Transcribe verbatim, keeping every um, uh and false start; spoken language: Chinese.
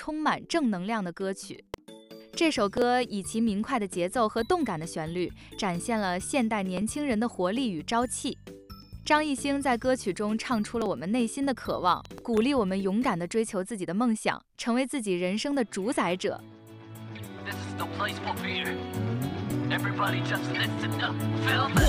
充满正能量的歌曲。这首歌以其明快的节奏和动感的旋律，展现了现代年轻人的活力与朝气。张艺兴在歌曲中唱出了我们内心的渴望，鼓励我们勇敢地追求自己的梦想，成为自己人生的主宰者。 This is the place for fear. Everybody just listen up, feel the